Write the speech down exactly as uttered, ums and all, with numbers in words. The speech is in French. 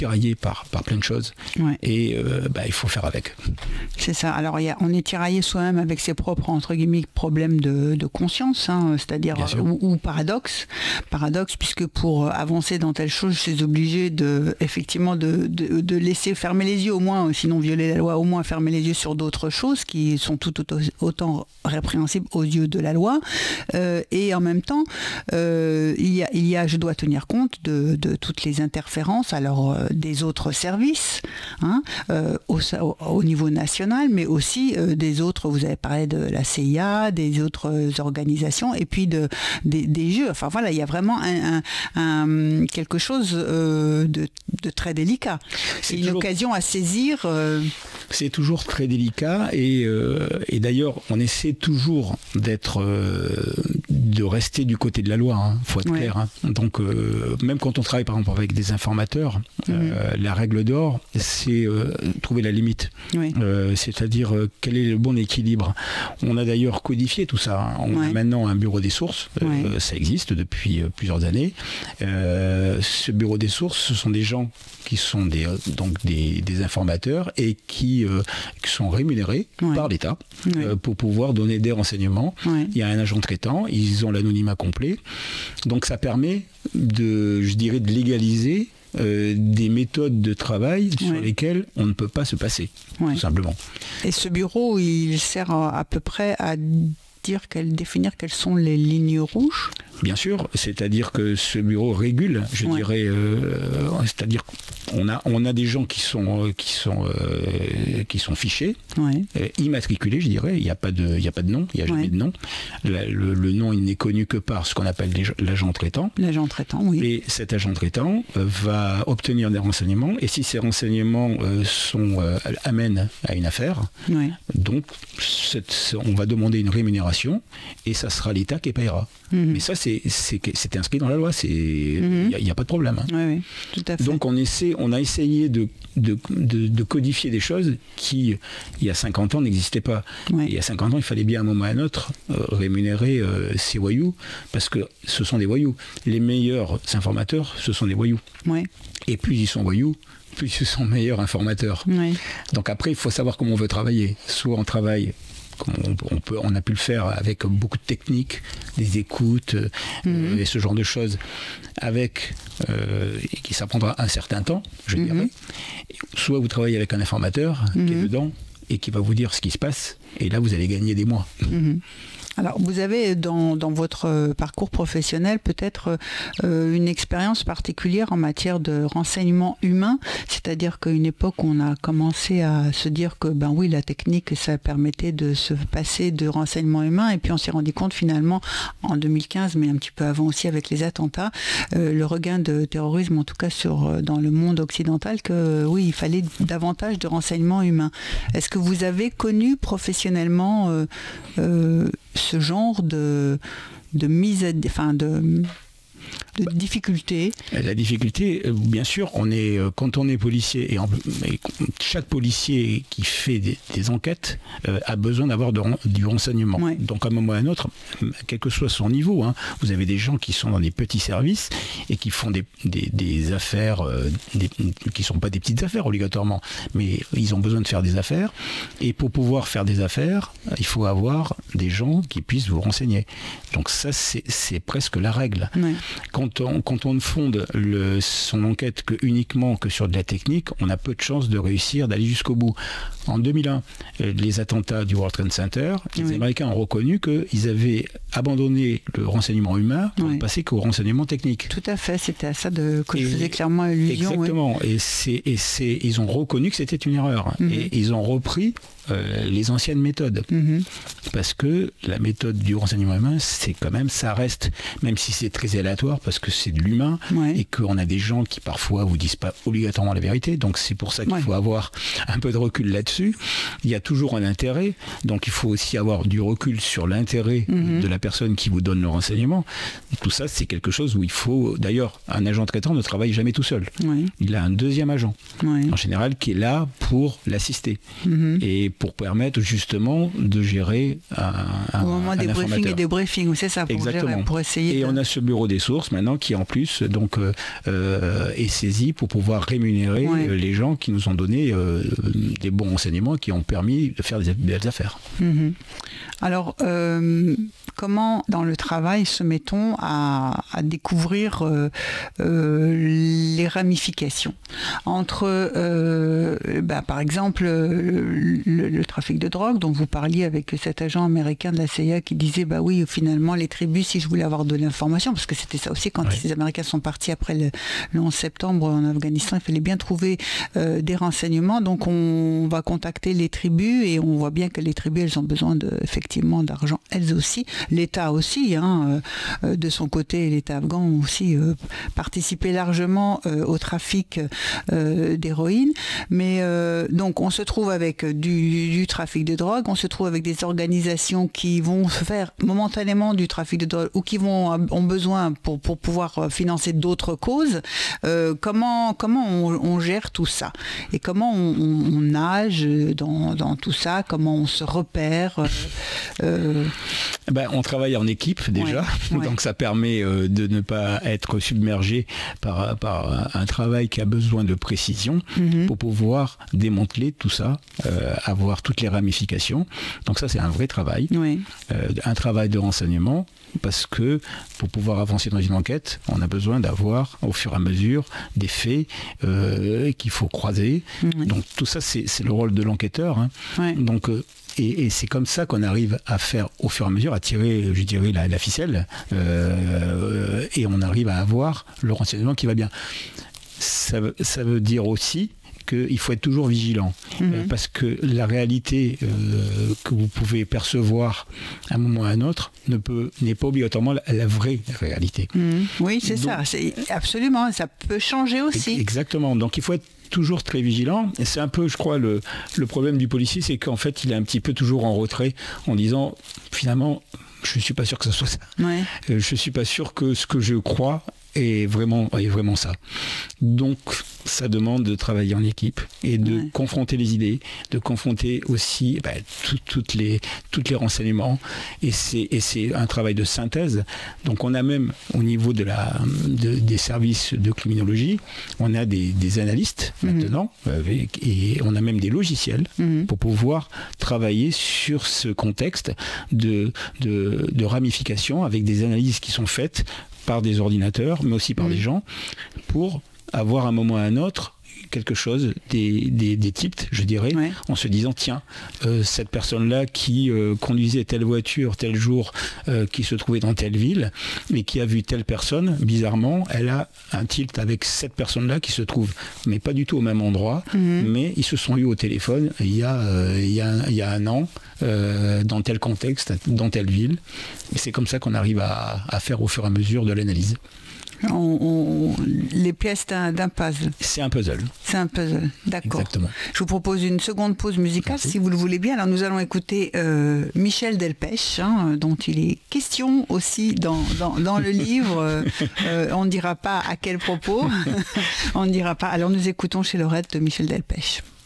tiraillé par, par plein de choses. Ouais. Et euh, bah, il faut faire avec. C'est ça. Alors, il y a, on est tiraillé soi-même avec ses propres, entre guillemets, problèmes de, de conscience, hein, c'est-à-dire, ou, ou paradoxe. Paradoxe, puisque pour avancer dans telle chose, je suis obligé de, effectivement, de, de, de laisser fermer les yeux, au moins, sinon violer la loi, au moins fermer les yeux sur d'autres choses qui sont tout autant, autant répréhensibles aux yeux de la loi. Euh, et en même temps, euh, il y a, il y a, je dois tenir compte de, de toutes les interférences, alors euh, des autres services, hein, euh, au, au, au niveau national, mais aussi euh, des autres, vous avez parlé de la C I A, des autres organisations, et puis de, des, des jeux. Enfin voilà, il y a vraiment un, un, un, quelque chose euh, de, de très délicat. C'est une toujours... occasion à saisir. Euh... C'est toujours très délicat, et, euh, et d'ailleurs, on essaie toujours d'être, euh, de rester du côté de la loi, hein, faut être ouais. clair. Hein. Donc, euh, même quand on travaille par exemple avec des informateurs, mmh. euh, la règle d'or, c'est euh, trouver la limite. Oui. Euh, c'est-à-dire euh, quel est le bon équilibre. On a d'ailleurs codifié tout ça. Hein. On ouais. a maintenant un bureau des sources. Euh, ouais. Ça existe depuis euh, plusieurs années. Euh, ce bureau des sources, ce sont des gens qui sont des, donc des, des informateurs et qui, euh, qui sont rémunérés ouais. par l'État ouais. euh, pour pouvoir donner des renseignements. Ouais. Il y a un agent traitant, ils ont l'anonymat complet. Donc ça permet de, je dirais, de légaliser Euh, des méthodes de travail sur ouais. lesquelles on ne peut pas se passer, ouais. tout simplement. Et ce bureau, il sert à, à peu près à dire, quelle, définir quelles sont les lignes rouges ? Bien sûr, c'est-à-dire que ce bureau régule, je ouais. dirais, euh, c'est-à-dire qu'on a, on a des gens qui sont, qui sont, euh, qui sont fichés, ouais. euh, immatriculés, je dirais, il n'y a pas de, il n'y a pas de nom, il n'y a jamais ouais. de nom. La, le, le nom, il n'est connu que par ce qu'on appelle l'agent traitant. L'agent traitant, oui. Et cet agent traitant euh, va obtenir des renseignements, et si ces renseignements euh, sont, euh, amènent à une affaire, ouais. donc cette, on va demander une rémunération, et ça sera l'État qui payera. Mmh. Mais ça, c'est, c'est, c'est inscrit dans la loi, il n'y mmh. a, a pas de problème. Hein. Oui, oui, tout à fait. Donc on, essaie, on a essayé de, de, de, de codifier des choses qui, il y a cinquante ans, n'existaient pas. Oui. Il y a cinquante ans, il fallait bien à un moment ou à un autre euh, rémunérer euh, ces voyous, parce que ce sont des voyous. Les meilleurs informateurs, ce sont des voyous. Oui. Et plus ils sont voyous, plus ils sont meilleurs informateurs. Oui. Donc après, il faut savoir comment on veut travailler. Soit on travaille... On, on, peut, on a pu le faire avec beaucoup de techniques, des écoutes mmh. euh, et ce genre de choses, avec euh, et qui ça prendra un certain temps, je mmh. dirais. Soit vous travaillez avec un informateur mmh. qui est dedans et qui va vous dire ce qui se passe, et là vous allez gagner des mois. Mmh. Alors, vous avez dans, dans votre parcours professionnel peut-être euh, une expérience particulière en matière de renseignement humain, c'est-à-dire qu'à une époque, on a commencé à se dire que, ben oui, la technique, ça permettait de se passer de renseignement humain, et puis on s'est rendu compte finalement, en deux mille quinze, mais un petit peu avant aussi avec les attentats, euh, le regain de terrorisme, en tout cas sur, dans le monde occidental, que oui, il fallait davantage de renseignement humain. Est-ce que vous avez connu professionnellement euh, euh, ce genre de, de mise à, enfin de, de bah, difficulté. La difficulté, bien sûr, on est, quand on est policier, et, en, et chaque policier qui fait des, des enquêtes euh, a besoin d'avoir de, du renseignement. Ouais. Donc à un moment ou à un autre, quel que soit son niveau, hein, vous avez des gens qui sont dans des petits services et qui font des, des, des affaires, euh, des, qui ne sont pas des petites affaires obligatoirement, mais ils ont besoin de faire des affaires. Et pour pouvoir faire des affaires, il faut avoir des gens qui puissent vous renseigner. Donc ça, c'est, c'est presque la règle. Ouais. Quand on, quand on ne fonde le, son enquête que uniquement que sur de la technique, on a peu de chances de réussir, d'aller jusqu'au bout. En deux mille un, les attentats du World Trade Center, les oui. Américains ont reconnu qu'ils avaient abandonné le renseignement humain pour oui. ne passer qu'au renseignement technique. Tout à fait, c'était à ça de, que et, je faisais clairement allusion. Exactement, oui. et, c'est, et c'est, ils ont reconnu que c'était une erreur. Mm-hmm. Et ils ont repris euh, les anciennes méthodes. Mm-hmm. Parce que la méthode du renseignement humain, c'est quand même, ça reste, même si c'est très aléatoire, parce que c'est de l'humain, ouais. et qu'on a des gens qui parfois vous disent pas obligatoirement la vérité, donc c'est pour ça qu'il ouais. faut avoir un peu de recul là-dessus. Il y a toujours un intérêt, donc il faut aussi avoir du recul sur l'intérêt mm-hmm. de la personne qui vous donne le renseignement. Tout ça, c'est quelque chose où il faut, d'ailleurs, un agent traitant ne travaille jamais tout seul. Ouais. Il a un deuxième agent, ouais. en général, qui est là pour l'assister, mm-hmm. et pour permettre justement de gérer un, un, au moment un des briefings et des briefings, c'est ça, pour Exactement. Gérer, pour essayer et de... on a ce bureau des sources ressource maintenant qui en plus donc euh, est saisie pour pouvoir rémunérer ouais. les gens qui nous ont donné euh, des bons renseignements qui ont permis de faire des belles affaires. Mmh. Alors, euh, comment dans le travail se met-on à, à découvrir euh, euh, les ramifications entre, euh, bah, par exemple, le, le, le trafic de drogue dont vous parliez avec cet agent américain de la C I A qui disait, bah oui, finalement, les tribus, si je voulais avoir de l'information, parce que c'était ça aussi quand ouais. les Américains sont partis après le, le onze septembre en Afghanistan, il fallait bien trouver euh, des renseignements, donc on va contacter les tribus et on voit bien que les tribus, elles ont besoin de, effectivement d'argent, elles aussi, l'État aussi, hein, euh, de son côté, l'État afghan aussi euh, participé largement euh, au trafic euh, d'héroïne, mais euh, donc on se trouve avec du, du trafic de drogue, on se trouve avec des organisations qui vont faire momentanément du trafic de drogue ou qui vont ont besoin pour, pour pouvoir financer d'autres causes. Euh, comment comment on, on gère tout ça et comment on, on, on nage dans, dans tout ça, comment on se repère euh, euh... Ben, on travaille en équipe déjà, ouais, ouais. donc ça permet euh, de ne pas être submergé par, par un travail qui a besoin de précision mm-hmm. pour pouvoir démanteler tout ça, euh, avoir toutes les ramifications. Donc ça c'est un vrai travail, ouais. euh, un travail de renseignement, parce que pour pouvoir avancer dans une enquête, on a besoin d'avoir au fur et à mesure des faits euh, qu'il faut croiser. Mm-hmm. Donc tout ça c'est, c'est le rôle de l'enquêteur. Hein. Ouais. Donc euh, Et, et c'est comme ça qu'on arrive à faire au fur et à mesure, à tirer, je dirais, la, la ficelle, euh, et on arrive à avoir le renseignement qui va bien. Ça, ça veut dire aussi qu'il faut être toujours vigilant, mmh. euh, parce que la réalité euh, que vous pouvez percevoir à un moment ou à un autre ne peut, n'est pas obligatoirement la, la vraie réalité. Mmh. Oui, c'est Donc, ça, c'est absolument, ça peut changer aussi. Exactement, donc il faut être toujours très vigilant, et c'est un peu, je crois, le, le problème du policier, c'est qu'en fait, il est un petit peu toujours en retrait, en disant, finalement, je ne suis pas sûr que ce soit ça. Ouais. Euh, je ne suis pas sûr que ce que je crois est vraiment, est vraiment ça. Donc, ça demande de travailler en équipe et de ouais. confronter les idées, de confronter aussi bah, tout, toutes les, toutes les renseignements. Et c'est, et c'est un travail de synthèse. Donc, on a même, au niveau de la, de, des services de criminologie, on a des, des analystes mmh. maintenant, avec, et on a même des logiciels mmh. pour pouvoir travailler sur ce contexte de, de, de ramification avec des analyses qui sont faites par des ordinateurs, mais aussi par mmh. des gens, pour avoir un moment à un autre quelque chose, des, des, des tips, je dirais, ouais. en se disant, tiens, euh, cette personne-là qui euh, conduisait telle voiture tel jour, euh, qui se trouvait dans telle ville, mais qui a vu telle personne, bizarrement, elle a un tilt avec cette personne-là qui se trouve, mais pas du tout au même endroit, mm-hmm. mais ils se sont eus au téléphone il y a, euh, il y a, il y a un an, euh, dans tel contexte, dans telle ville. Et c'est comme ça qu'on arrive à, à faire au fur et à mesure de l'analyse. On, on, les pièces d'un, d'un puzzle. C'est un puzzle. C'est un puzzle, d'accord. Exactement. Je vous propose une seconde pause musicale, Merci. Si vous le voulez bien. Alors nous allons écouter euh, Michel Delpech, hein, dont il est question aussi dans, dans, dans le livre. Euh, on ne dira pas à quel propos. On ne dira pas. Alors nous écoutons Chez Lorette de Michel Delpech.